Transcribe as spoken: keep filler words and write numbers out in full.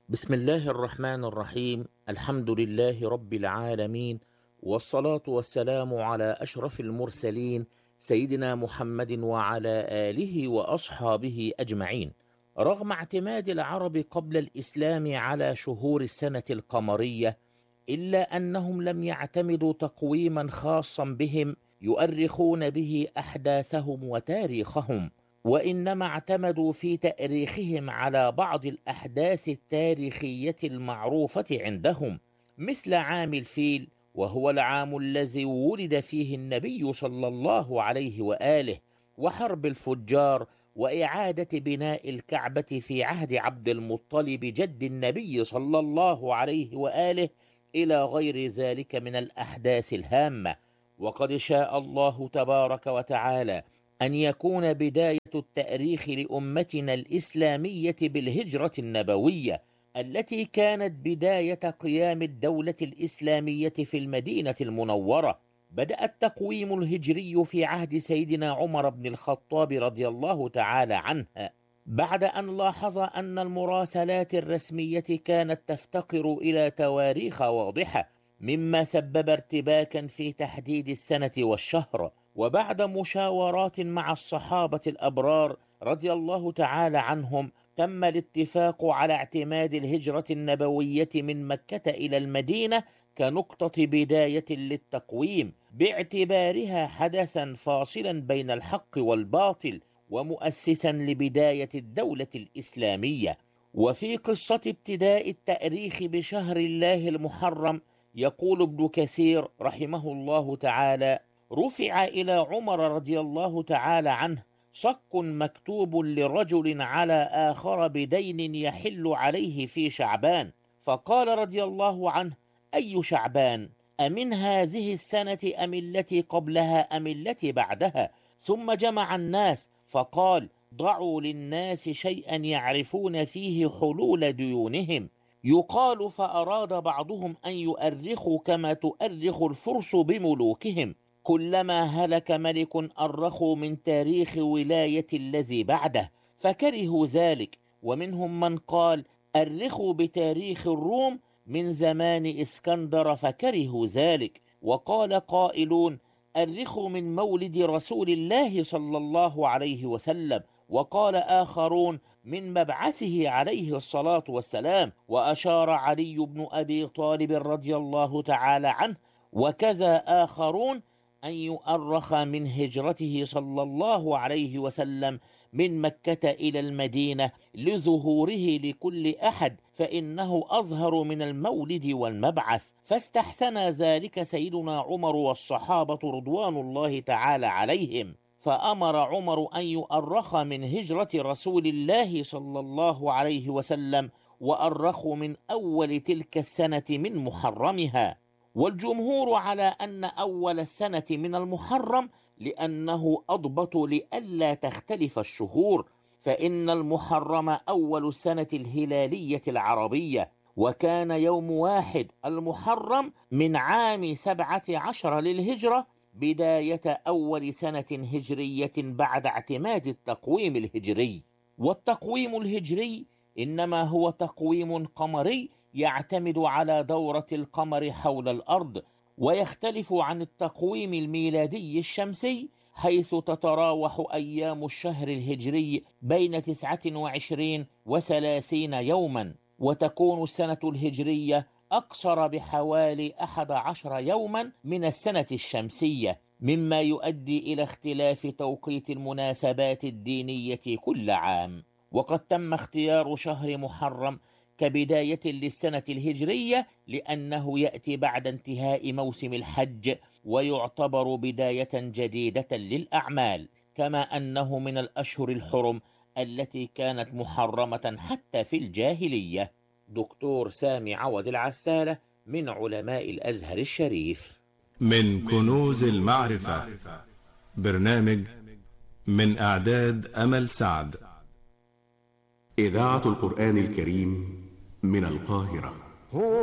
بسم الله الرحمن الرحيم. الحمد لله رب العالمين، والصلاة والسلام على أشرف المرسلين سيدنا محمد وعلى آله وأصحابه أجمعين. رغم اعتماد العرب قبل الإسلام على شهور السنة القمرية، إلا أنهم لم يعتمدوا تقويما خاصا بهم يؤرخون به أحداثهم وتاريخهم، وإنما اعتمدوا في تأريخهم على بعض الأحداث التاريخية المعروفة عندهم، مثل عام الفيل، وهو العام الذي ولد فيه النبي صلى الله عليه وآله، وحرب الفجار، وإعادة بناء الكعبة في عهد عبد المطلب جد النبي صلى الله عليه وآله، إلى غير ذلك من الأحداث الهامة. وقد شاء الله تبارك وتعالى أن يكون بداية التأريخ لأمتنا الإسلامية بالهجرة النبوية، التي كانت بداية قيام الدولة الإسلامية في المدينة المنورة. بدأ التقويم الهجري في عهد سيدنا عمر بن الخطاب رضي الله تعالى عنه، بعد أن لاحظ أن المراسلات الرسمية كانت تفتقر إلى تواريخ واضحة، مما سبب ارتباكا في تحديد السنة والشهر. وبعد مشاورات مع الصحابة الأبرار رضي الله تعالى عنهم، تم الاتفاق على اعتماد الهجرة النبوية من مكة إلى المدينة كنقطة بداية للتقويم، باعتبارها حدثا فاصلا بين الحق والباطل، ومؤسسا لبداية الدولة الإسلامية. وفي قصة ابتداء التأريخ بشهر الله المحرم، يقول ابن كثير رحمه الله تعالى: رفع إلى عمر رضي الله تعالى عنه صك مكتوب لرجل على آخر بدين يحل عليه في شعبان، فقال رضي الله عنه: أي شعبان؟ أمن هذه السنة أم التي قبلها أم التي بعدها؟ ثم جمع الناس فقال: ضعوا للناس شيئا يعرفون فيه حلول ديونهم. يقال فأراد بعضهم أن يؤرخوا كما تؤرخ الفرس بملوكهم، كلما هلك ملك أرخوا من تاريخ ولاية الذي بعده، فكرهوا ذلك. ومنهم من قال: أرخوا بتاريخ الروم من زمان إسكندر، فكرهوا ذلك. وقال قائلون: أرخوا من مولد رسول الله صلى الله عليه وسلم. وقال آخرون: من مبعثه عليه الصلاة والسلام. وأشار علي بن أبي طالب رضي الله تعالى عنه وكذا آخرون أن يؤرخ من هجرته صلى الله عليه وسلم من مكة إلى المدينة لظهوره لكل أحد، فإنه أظهر من المولد والمبعث. فاستحسن ذلك سيدنا عمر والصحابة رضوان الله تعالى عليهم، فأمر عمر أن يؤرخ من هجرة رسول الله صلى الله عليه وسلم، وأرخوا من أول تلك السنة من محرمها. والجمهور على أن أول السنة من المحرم، لأنه أضبط لئلا تختلف الشهور، فإن المحرم أول السنة الهلالية العربية، وكان يوم واحد المحرم من عام سبعة عشر للهجرة بداية أول سنة هجرية بعد اعتماد التقويم الهجري. والتقويم الهجري إنما هو تقويم قمري يعتمد على دورة القمر حول الأرض، ويختلف عن التقويم الميلادي الشمسي، حيث تتراوح أيام الشهر الهجري بين تسعة وعشرين وثلاثين يوما، وتكون السنة الهجرية أقصر بحوالي أحد عشر يوما من السنة الشمسية، مما يؤدي إلى اختلاف توقيت المناسبات الدينية كل عام. وقد تم اختيار شهر محرم كبداية للسنة الهجرية لأنه يأتي بعد انتهاء موسم الحج، ويعتبر بداية جديدة للأعمال، كما أنه من الأشهر الحرم التي كانت محرمة حتى في الجاهلية. دكتور سامي عوض العسالة من علماء الأزهر الشريف. من كنوز المعرفة، برنامج من إعداد أمل سعد. إذاعة القرآن الكريم من القاهرة.